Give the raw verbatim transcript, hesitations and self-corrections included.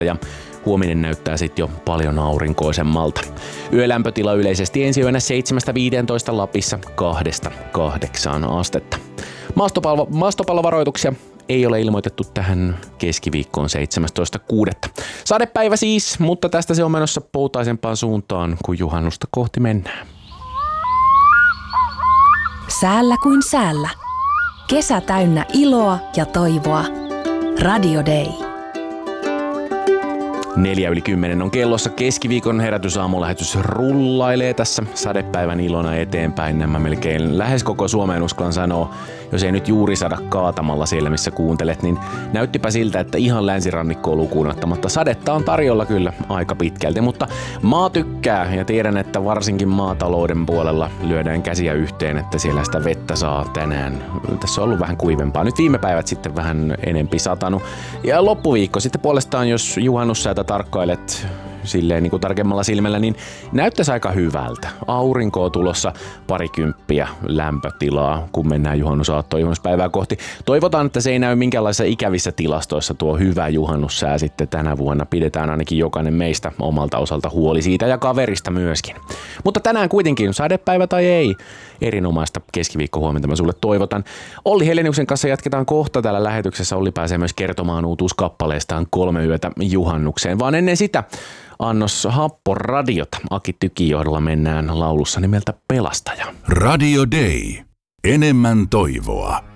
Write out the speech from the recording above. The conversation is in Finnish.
ja huominen näyttää sitten jo paljon aurinkoisemmalta. Yölämpötila yleisesti ensi yönä seitsemästä viiteentoista Lapissa kahdesta kahdeksaan astetta. Maastopallo, maastopallovaroituksia ei ole ilmoitettu tähän keskiviikkoon seitsemästoista kuudetta Sadepäivä siis, mutta tästä se on menossa poutaisempaan suuntaan, kun juhannusta kohti mennään. Säällä kuin säällä. Kesä täynnä iloa ja toivoa. Radio Day. Neljä yli kymmenen on kellossa. Keskiviikon herätysaamulähetys rullailee tässä sadepäivän ilona eteenpäin. Nämä melkein lähes koko Suomeen uskallan sanoa, jos ei nyt juuri saada kaatamalla siellä, missä kuuntelet, niin näyttipä siltä, että ihan länsirannikkoon lukuun ottamatta sadetta on tarjolla kyllä aika pitkälti, mutta maa tykkää ja tiedän, että varsinkin maatalouden puolella lyödään käsiä yhteen, että siellä sitä vettä saa tänään. Tässä on ollut vähän kuivempaa. Nyt viime päivät sitten vähän enempi satanut. Ja loppuviikko sitten puolestaan, jos juhannussäätä tarkkailet silleen niin kuin tarkemmalla silmällä, niin näyttäisi aika hyvältä. Aurinkoa tulossa parikymppiä lämpötilaa, kun mennään juhannusaattoon juhannuspäivää kohti. Toivotaan, että se ei näy minkäänlaisissa ikävissä tilastoissa tuo hyvä juhannussää sitten tänä vuonna. Pidetään ainakin jokainen meistä omalta osalta huoli siitä ja kaverista myöskin. Mutta tänään kuitenkin, sadepäivä tai ei, erinomaista keskiviikkohuomenta mä sulle toivotan. Olli Heleniuksen kanssa jatketaan kohta täällä lähetyksessä. Olli pääsee myös kertomaan uutuuskappaleestaan Kolme yötä juhannukseen, vaan ennen sitä annos Happoradiota. Aki Tykin johdolla mennään laulussa nimeltä Pelastaja. Radio Day. Enemmän toivoa.